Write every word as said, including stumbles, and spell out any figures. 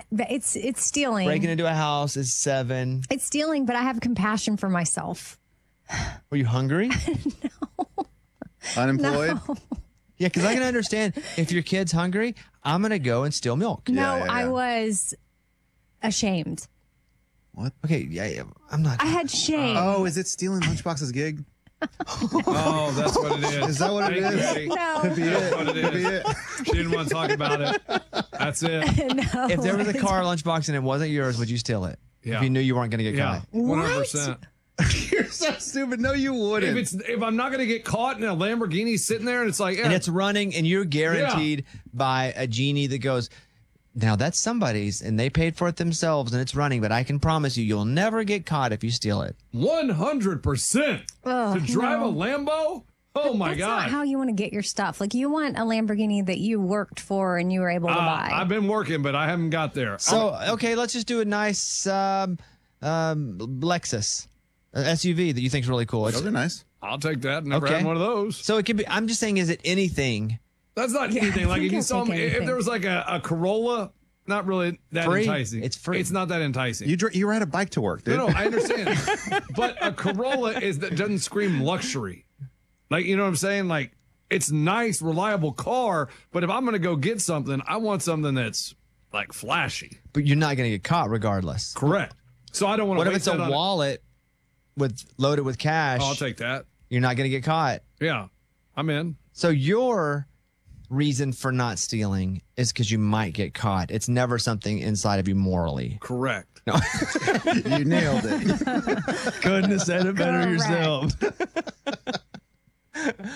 but it's it's stealing. Breaking into a house is seven. It's stealing, but I have compassion for myself. Were you hungry? Unemployed? No. Yeah, because I can understand if your kid's hungry, I'm going to go and steal milk. No, yeah, I yeah. was ashamed. What? Okay, yeah, yeah, I'm not. I had shame. Oh, is it stealing Lunchbox's gig? Oh, that's what it is. Is that what it Thank you, is? Eddie. No. Could be That's it. what it Could be is. it. She didn't want to talk about it. That's it. No. If there was a car lunchbox and it wasn't yours, would you steal it? Yeah. If you knew you weren't going to get Yeah, caught. one hundred percent. You're so stupid. No, you wouldn't. If it's if I'm not going to get caught in a Lamborghini sitting there and it's like, yeah, And it's running, and you're guaranteed by a genie that goes, now that's somebody's, and they paid for it themselves, and it's running, but I can promise you, you'll never get caught if you steal it. one hundred percent Oh, to drive no. a Lambo. Oh my That's god! not how you want to get your stuff. Like, you want a Lamborghini that you worked for and you were able to Uh, buy. I've been working, but I haven't got there. So, okay, let's just do a nice um, um, Lexus, a S U V that you think is really cool. It's- Those are nice. I'll take that. Never Okay. had one of those. so it could be, I'm just saying, is it anything? That's not Yeah, anything. I Like think if you I'll saw take me, if anything. there was like a, a Corolla, not really that Free? enticing. It's free. It's not that enticing. You dr- you ride a bike to work, dude. No, no, I understand. But a Corolla is that doesn't scream luxury. Like, you know what I'm saying? Like, it's nice, reliable car, but if I'm going to go get something, I want something that's like flashy. But you're not going to get caught regardless. Correct. So I don't want to What if waste it's a that on wallet with loaded with cash? Oh, I'll take that. You're not going to get caught. Yeah, I'm in. So your reason for not stealing is because you might get caught. It's never something inside of you morally. Correct. You nailed it. Couldn't have said it better Correct. yourself.